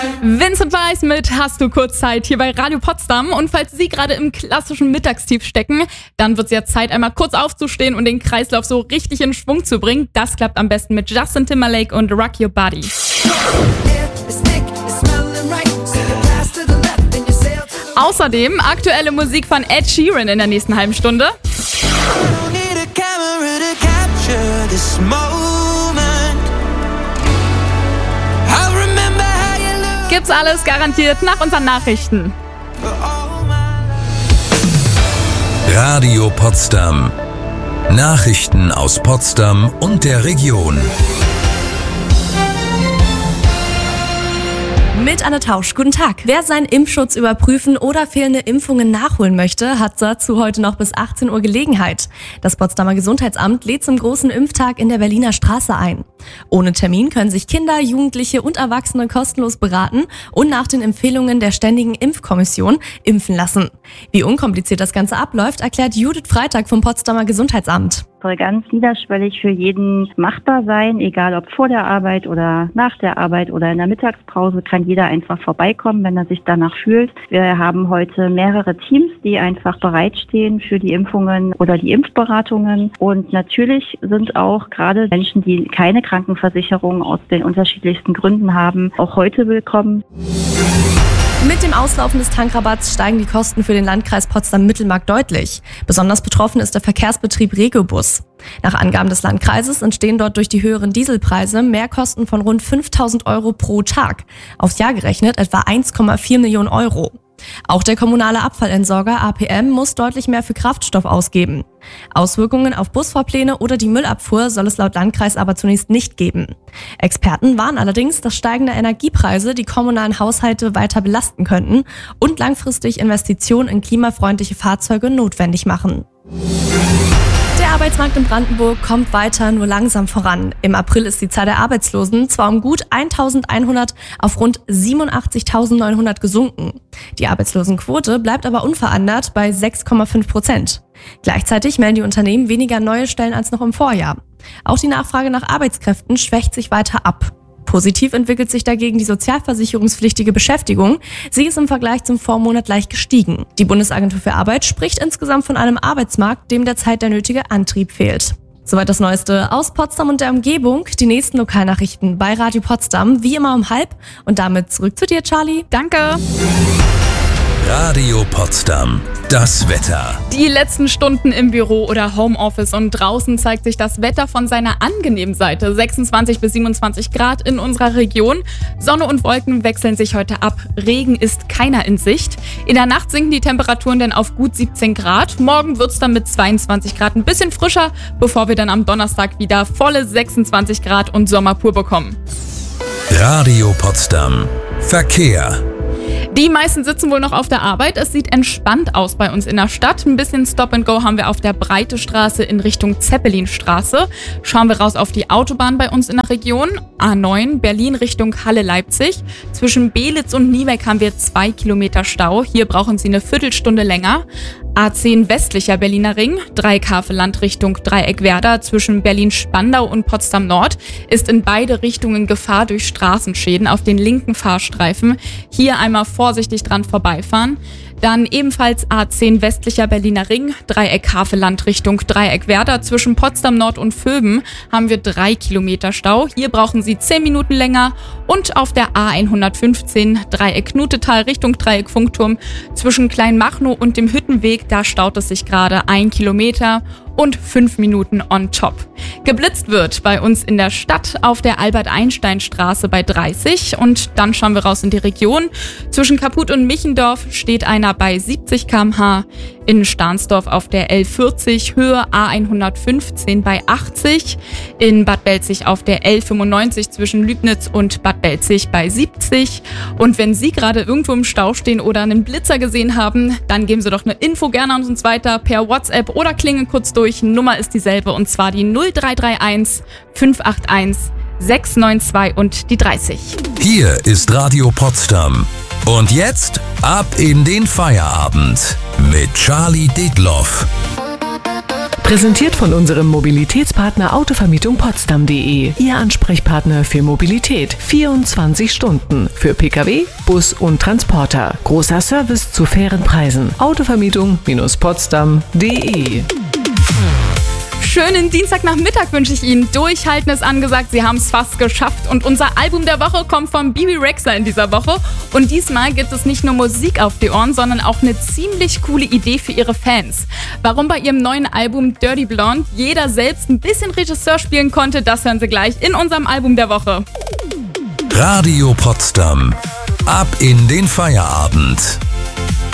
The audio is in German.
Vincent Weiss mit Hast du kurz Zeit hier bei Radio Potsdam. Und falls Sie gerade im klassischen Mittagstief stecken, dann wird es jetzt Zeit, einmal kurz aufzustehen und den Kreislauf so richtig in Schwung zu bringen. Das klappt am besten mit Justin Timberlake und Rock Your Body. Außerdem aktuelle Musik von Ed Sheeran in der nächsten halben Stunde. Gibt's alles garantiert nach unseren Nachrichten. Radio Potsdam. Nachrichten aus Potsdam und der Region. Mit Anne Tausch, guten Tag. Wer seinen Impfschutz überprüfen oder fehlende Impfungen nachholen möchte, hat dazu heute noch bis 18 Uhr Gelegenheit. Das Potsdamer Gesundheitsamt lädt zum großen Impftag in der Berliner Straße ein. Ohne Termin können sich Kinder, Jugendliche und Erwachsene kostenlos beraten und nach den Empfehlungen der Ständigen Impfkommission impfen lassen. Wie unkompliziert das Ganze abläuft, erklärt Judith Freitag vom Potsdamer Gesundheitsamt. Soll ganz niederschwellig für jeden machbar sein, egal ob vor der Arbeit oder nach der Arbeit oder in der Mittagspause, kann jeder einfach vorbeikommen, wenn er sich danach fühlt. Wir haben heute mehrere Teams, die einfach bereitstehen für die Impfungen oder die Impfberatungen. Und natürlich sind auch gerade Menschen, die keine Krankenversicherung aus den unterschiedlichsten Gründen haben, auch heute willkommen. Mit dem Auslaufen des Tankrabatts steigen die Kosten für den Landkreis Potsdam-Mittelmark deutlich. Besonders betroffen ist der Verkehrsbetrieb Regiobus. Nach Angaben des Landkreises entstehen dort durch die höheren Dieselpreise Mehrkosten von rund 5.000 Euro pro Tag. Aufs Jahr gerechnet etwa 1,4 Millionen Euro. Auch der kommunale Abfallentsorger APM muss deutlich mehr für Kraftstoff ausgeben. Auswirkungen auf Busfahrpläne oder die Müllabfuhr soll es laut Landkreis aber zunächst nicht geben. Experten warnen allerdings, dass steigende Energiepreise die kommunalen Haushalte weiter belasten könnten und langfristig Investitionen in klimafreundliche Fahrzeuge notwendig machen. Der Arbeitsmarkt in Brandenburg kommt weiter nur langsam voran. Im April ist die Zahl der Arbeitslosen zwar um gut 1.100 auf rund 87.900 gesunken. Die Arbeitslosenquote bleibt aber unverändert bei 6,5%. Gleichzeitig melden die Unternehmen weniger neue Stellen als noch im Vorjahr. Auch die Nachfrage nach Arbeitskräften schwächt sich weiter ab. Positiv entwickelt sich dagegen die sozialversicherungspflichtige Beschäftigung. Sie ist im Vergleich zum Vormonat leicht gestiegen. Die Bundesagentur für Arbeit spricht insgesamt von einem Arbeitsmarkt, dem derzeit der nötige Antrieb fehlt. Soweit das Neueste aus Potsdam und der Umgebung. Die nächsten Lokalnachrichten bei Radio Potsdam, wie immer um 12:30. Und damit zurück zu dir, Charlie. Danke. Radio Potsdam. Das Wetter. Die letzten Stunden im Büro oder Homeoffice und draußen zeigt sich das Wetter von seiner angenehmen Seite. 26 bis 27 Grad in unserer Region. Sonne und Wolken wechseln sich heute ab. Regen ist keiner in Sicht. In der Nacht sinken die Temperaturen dann auf gut 17 Grad. Morgen wird's dann mit 22 Grad ein bisschen frischer, bevor wir dann am Donnerstag wieder volle 26 Grad und Sommer pur bekommen. Radio Potsdam. Verkehr. Die meisten sitzen wohl noch auf der Arbeit. Es sieht entspannt aus bei uns in der Stadt. Ein bisschen Stop and Go haben wir auf der Breite Straße in Richtung Zeppelinstraße. Schauen wir raus auf die Autobahn bei uns in der Region. A9 Berlin Richtung Halle-Leipzig. Zwischen Belitz und Niebeck haben wir 2 Kilometer Stau. Hier brauchen Sie eine Viertelstunde länger. A10 westlicher Berliner Ring, Dreieck-Havelland Richtung Dreieck-Werder zwischen Berlin-Spandau und Potsdam-Nord ist in beide Richtungen Gefahr durch Straßenschäden auf den linken Fahrstreifen. Hier einmal vorsichtig dran vorbeifahren. Dann ebenfalls A10 westlicher Berliner Ring, Dreieck-Havelland Richtung Dreieck-Werder zwischen Potsdam-Nord und Vöben haben wir 3 Kilometer Stau. Hier brauchen Sie 10 Minuten länger. Und auf der A115 Dreieck-Knutetal Richtung Dreieck-Funkturm zwischen Kleinmachnow und dem Hüttenweg, da staut es sich gerade 1 Kilometer und 5 Minuten on top. Geblitzt wird bei uns in der Stadt auf der Albert-Einstein-Straße bei 30 und dann schauen wir raus in die Region. Zwischen Kaput und Michendorf steht einer bei 70 km/h. In Stahnsdorf auf der L40 Höhe A115 bei 80. In Bad Belzig auf der L95 zwischen Lübnitz und Bad Belzig bei 70. Und wenn Sie gerade irgendwo im Stau stehen oder einen Blitzer gesehen haben, dann geben Sie doch eine Info gerne an uns weiter per WhatsApp oder klingeln kurz durch. Nummer ist dieselbe und zwar die 0331 581 692 und die 30. Hier ist Radio Potsdam. Und jetzt ab in den Feierabend mit Charlie Detloff. Präsentiert von unserem Mobilitätspartner Autovermietung Potsdam.de. Ihr Ansprechpartner für Mobilität. 24 Stunden. Für Pkw, Bus und Transporter. Großer Service zu fairen Preisen. Autovermietung-potsdam.de. Schönen Dienstagnachmittag wünsche ich Ihnen. Durchhalten ist angesagt, Sie haben es fast geschafft. Und unser Album der Woche kommt von Bebe Rexha in dieser Woche. Und diesmal gibt es nicht nur Musik auf die Ohren, sondern auch eine ziemlich coole Idee für Ihre Fans. Warum bei ihrem neuen Album Dirty Blonde jeder selbst ein bisschen Regisseur spielen konnte, das hören Sie gleich in unserem Album der Woche. Radio Potsdam. Ab in den Feierabend.